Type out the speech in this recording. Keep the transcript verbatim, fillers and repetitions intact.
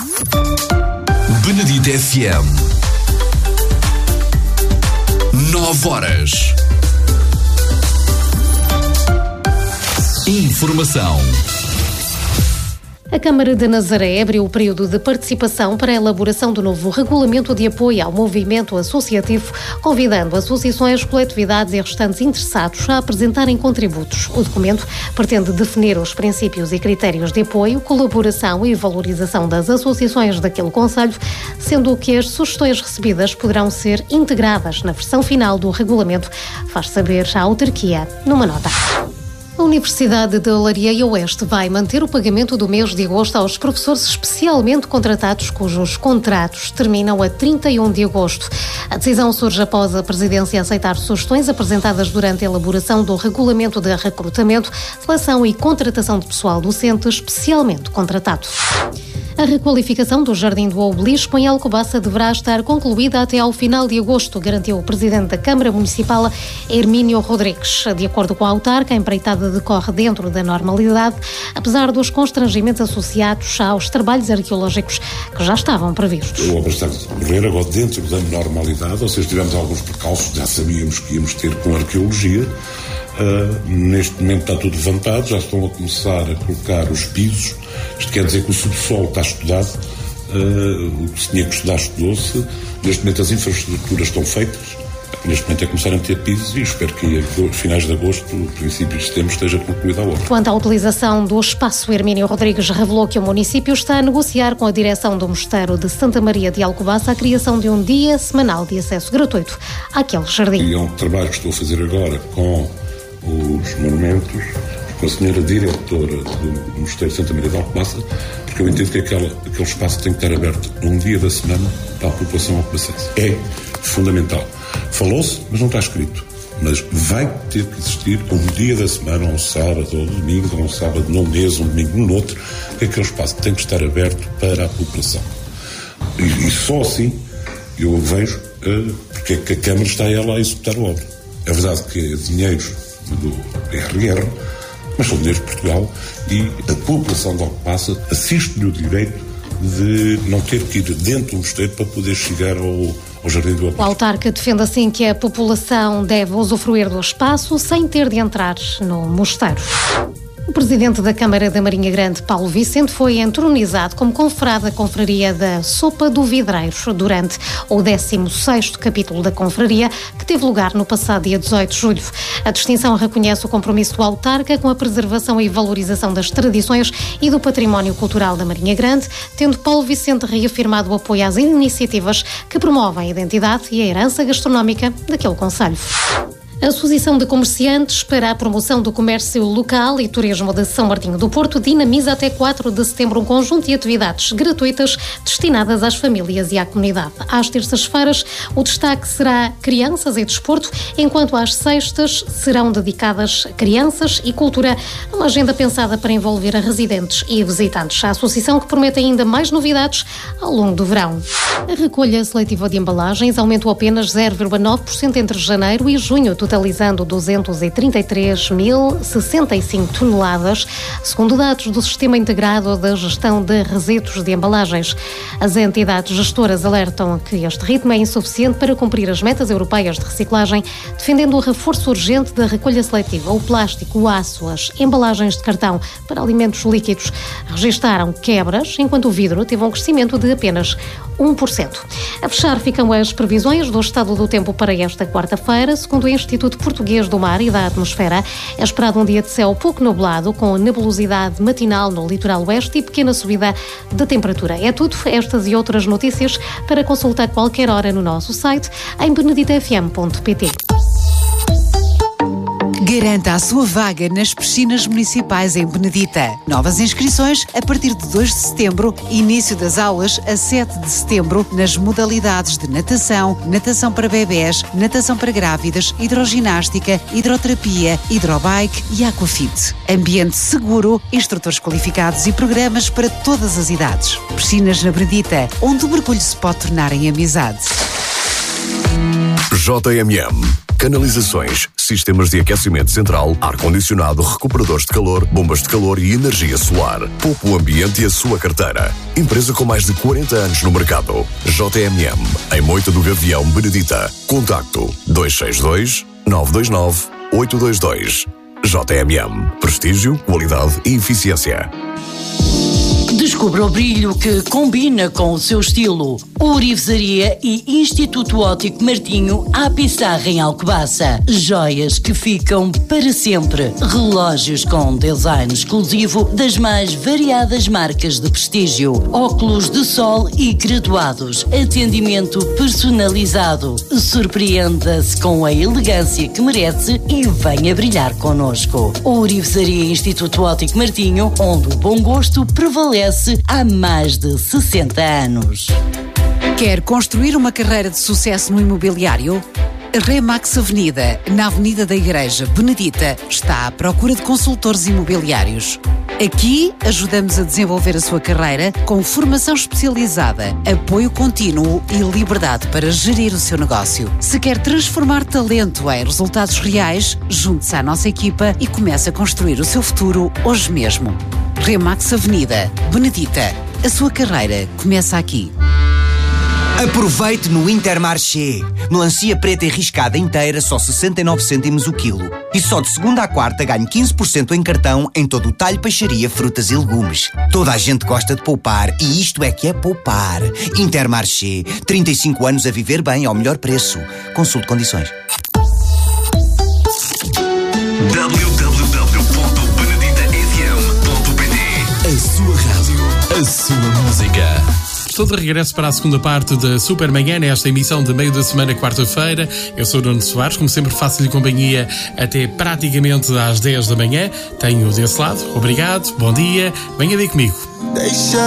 Benedito F M. Nove horas. Informação. A Câmara de Nazaré abriu o período de participação para a elaboração do novo regulamento de apoio ao movimento associativo, convidando associações, coletividades e restantes interessados a apresentarem contributos. O documento pretende definir os princípios e critérios de apoio, colaboração e valorização das associações daquele concelho, sendo que as sugestões recebidas poderão ser integradas na versão final do regulamento, faz saber a autarquia numa nota. A Universidade de Olaria e Oeste vai manter o pagamento do mês de agosto aos professores especialmente contratados cujos contratos terminam a trinta e um de agosto. A decisão surge após a Presidência aceitar sugestões apresentadas durante a elaboração do regulamento de recrutamento, seleção e contratação de pessoal docente especialmente contratado. A requalificação do Jardim do Obelisco em Alcobaça deverá estar concluída até ao final de agosto, garantiu o Presidente da Câmara Municipal, Hermínio Rodrigues. De acordo com a autarca, a empreitada decorre dentro da normalidade, apesar dos constrangimentos associados aos trabalhos arqueológicos que já estavam previstos. A obra está a decorrer agora dentro da normalidade, ou seja, tivemos alguns percalços, já sabíamos que íamos ter com a arqueologia. Uh, neste momento está tudo levantado, já estão a começar a colocar os pisos. Isto quer dizer que o subsolo está estudado, uh, o que se tinha que estudar estudou-se. Neste momento as infraestruturas estão feitas, neste momento é começar a meter pisos e espero que a finais de agosto, princípios de setembro, esteja concluída a obra. Quanto à utilização do espaço, Hermínio Rodrigues revelou que o município está a negociar com a direção do Mosteiro de Santa Maria de Alcobaça a criação de um dia semanal de acesso gratuito àquele jardim. E é um trabalho que estou a fazer agora com os monumentos, com a senhora diretora do Mosteiro de Santa Maria de Alcobaça, porque eu entendo que aquela, aquele espaço tem que estar aberto um dia da semana para a população alcobacense. É fundamental. Falou-se, mas não está escrito. Mas vai ter que existir um dia da semana, ou um sábado, ou um domingo, ou um sábado num mês, um domingo no outro, que aquele espaço tem que estar aberto para a população. E, e só assim eu vejo uh, porque é que a Câmara está ela a executar a obra. É verdade que é dinheiros do R R, mas são dinheiros de Portugal e a população de Alcobaça assiste-lhe o direito de não ter que ir dentro do mosteiro para poder chegar ao, ao Jardim do Obelisco. O autarca defende assim que a população deve usufruir do espaço sem ter de entrar no mosteiro. O presidente da Câmara da Marinha Grande, Paulo Vicente, foi entronizado como confrade da confraria da Sopa do Vidreiro durante o décimo sexto capítulo da confraria, que teve lugar no passado dia dezoito de julho. A distinção reconhece o compromisso do autarca com a preservação e valorização das tradições e do património cultural da Marinha Grande, tendo Paulo Vicente reafirmado o apoio às iniciativas que promovem a identidade e a herança gastronómica daquele concelho. A Associação de Comerciantes para a Promoção do Comércio Local e Turismo de São Martinho do Porto dinamiza até quatro de setembro um conjunto de atividades gratuitas destinadas às famílias e à comunidade. Às terças-feiras, o destaque será crianças e desporto, enquanto às sextas serão dedicadas a crianças e cultura, numa agenda pensada para envolver a residentes e visitantes. A associação que promete ainda mais novidades ao longo do verão. A recolha seletiva de embalagens aumentou apenas zero vírgula nove por cento entre janeiro e junho, totalizando duzentos e trinta e três mil e sessenta e cinco toneladas, segundo dados do Sistema Integrado de Gestão de Resíduos de Embalagens. As entidades gestoras alertam que este ritmo é insuficiente para cumprir as metas europeias de reciclagem, defendendo o reforço urgente da recolha seletiva. O plástico, o aço, as embalagens de cartão para alimentos líquidos registaram quebras, enquanto o vidro teve um crescimento de apenas um por cento. A fechar ficam as previsões do estado do tempo para esta quarta-feira. Segundo o Instituto Português do Mar e da Atmosfera, é esperado um dia de céu pouco nublado, com nebulosidade matinal no litoral oeste e pequena subida de temperatura. É tudo. Estas e outras notícias para consultar qualquer hora no nosso site em benedito f m ponto p t. Garanta a sua vaga nas piscinas municipais em Benedita. Novas inscrições a partir de dois de setembro, início das aulas a sete de setembro nas modalidades de natação, natação para bebés, natação para grávidas, hidroginástica, hidroterapia, hidrobike e aquafit. Ambiente seguro, instrutores qualificados e programas para todas as idades. Piscinas na Benedita, onde o mergulho se pode tornar em amizade. J M M. Canalizações, sistemas de aquecimento central, ar-condicionado, recuperadores de calor, bombas de calor e energia solar. Poupe o ambiente e a sua carteira. Empresa com mais de quarenta anos no mercado. J M M, em Moita do Gavião, Benedita. Contacto dois seis dois, nove dois nove, oito dois dois. J M M. Prestígio, qualidade e eficiência. Descubra o brilho que combina com o seu estilo. Ourivesaria e Instituto Óptico Martinho à Pissarra em Alcobaça. Joias que ficam para sempre. Relógios com design exclusivo das mais variadas marcas de prestígio. Óculos de sol e graduados. Atendimento personalizado. Surpreenda-se com a elegância que merece e venha brilhar connosco. Ourivesaria e Instituto Óptico Martinho, onde o bom gosto prevalece há mais de sessenta anos. Quer construir uma carreira de sucesso no imobiliário? A Remax Avenida, na Avenida da Igreja, Benedita, está à procura de consultores imobiliários. Aqui ajudamos a desenvolver a sua carreira com formação especializada, apoio contínuo e liberdade para gerir o seu negócio. Se quer transformar talento em resultados reais, junte-se à nossa equipa e comece a construir o seu futuro hoje mesmo. Remax Avenida, Benedita. A sua carreira começa aqui. Aproveite no Intermarché. Melancia preta e riscada inteira, só sessenta e nove cêntimos o quilo. E só de segunda à quarta ganhe quinze por cento em cartão em todo o talho, peixaria, frutas e legumes. Toda a gente gosta de poupar e isto é que é poupar. Intermarché. trinta e cinco anos a viver bem ao melhor preço. Consulte condições. w w w ponto benedita f m ponto p d. A sua rádio, a sua música. Estou de regresso para a segunda parte da Supermanhã, nesta emissão de meio da semana, quarta-feira. Eu sou o Nuno Soares, como sempre faço-lhe companhia até praticamente às dez da manhã. Tenho desse lado. Obrigado, bom dia, venha ver comigo. Deixa